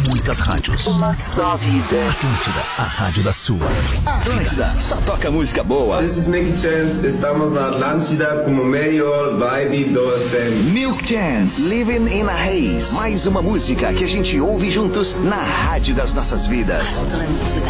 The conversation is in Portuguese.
muitas rádios. Só vida. Atlântida, a rádio da sua. Atlântida, só toca música boa. This is Milk Chance, estamos na Atlântida como melhor vibe do FM. Milk Chance, Living in a Haze. Mais uma música que a gente ouve juntos na rádio das nossas vidas. Atlântida.